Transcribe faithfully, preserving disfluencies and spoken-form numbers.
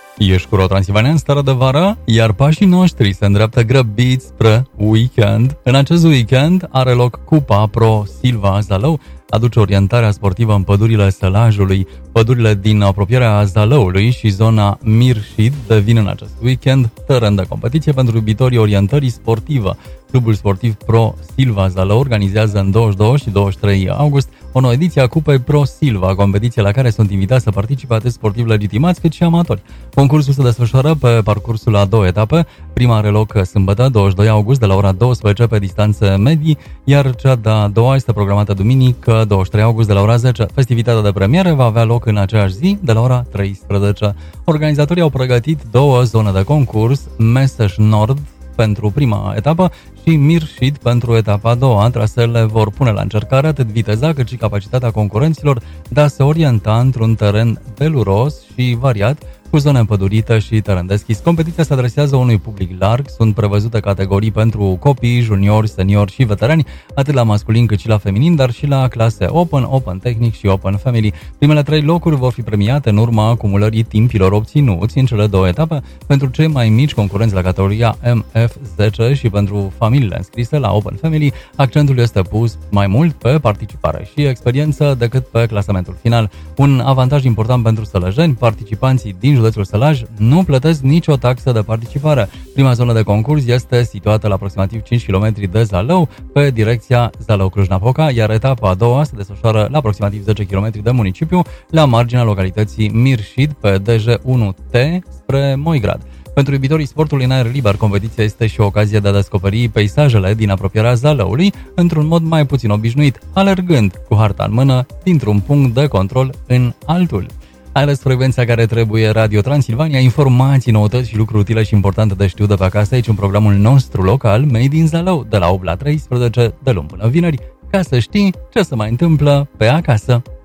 Ești cu Transilvania în stare de vară, iar pașii noștri se îndreaptă grăbiți spre weekend. În acest weekend are loc Cupa Pro Silva Zalău, aduce orientarea sportivă în pădurile Sălajului. Pădurile din apropierea Zalăului și zona Mirșid devin în acest weekend teren de competiție pentru iubitorii orientării sportivă. Clubul sportiv Pro Silva Zalău organizează în douăzeci și doi și douăzeci și trei august o nouă ediție a Cupei Pro Silva, competiție la care sunt invitați să participe atât sportivi legitimați cât și amatori. Concursul se desfășoară pe parcursul a două etape. Prima are loc sâmbătă, douăzeci și doi august, de la ora douăsprezece pe distanțe medii, iar cea de-a doua este programată duminică, douăzeci și trei august, de la ora zece. Festivitatea de premieră va avea loc în aceeași zi, de la ora treisprezece. Organizatorii au pregătit două zone de concurs, Meseș Nord pentru prima etapă și Mirșid pentru etapa a doua. Traseele vor pune la încercare atât viteza cât și capacitatea concurenților de a se orienta într-un teren beluros și variat, cu zone împădurite și teren deschis. Competiția se adresează unui public larg, sunt prevăzute categorii pentru copii, juniori, seniori și veterani, atât la masculin cât și la feminin, dar și la clase Open, Open Technic și Open Family. Primele trei locuri vor fi premiate în urma acumulării timpilor obținuți în cele două etape pentru cei mai mici concurenți la categoria M F zece și pentru familiile înscrise la Open Family. Accentul este pus mai mult pe participare și experiență decât pe clasamentul final. Un avantaj important pentru sălăjeni, participanții din județul Sălaj nu plătesc nicio taxă de participare. Prima zonă de concurs este situată la aproximativ cinci kilometri de Zalău, pe direcția Zalău-Cluj-Napoca, iar etapa a doua se desfășoară la aproximativ zece kilometri de municipiu, la marginea localității Mirșid, pe D J unu T, spre Moigrad. Pentru iubitorii sportului în aer liber, competiția este și o ocazie de a descoperi peisajele din apropierea Zalăului într-un mod mai puțin obișnuit, alergând cu harta în mână dintr-un punct de control în altul. Ai ales frecvența care trebuie, Radio Transilvania, informații, noutăți și lucruri utile și importante de știut de pe acasă, aici în programul nostru local, Made in Zalău, de la opt la treisprezece, de luni până vineri, ca să știi ce se mai întâmplă pe acasă.